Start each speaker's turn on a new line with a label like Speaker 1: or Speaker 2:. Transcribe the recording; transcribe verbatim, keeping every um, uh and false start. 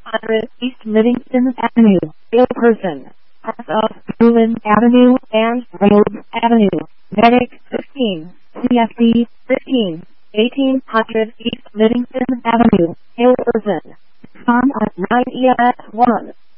Speaker 1: hundred East Livingston Avenue, Gilberton, parts of Bruin Avenue and Rhodes Avenue, Medic fifteen, C F D fifteen, eighteen hundred East Livingston Avenue, Gilberton, Farm of nine E S one.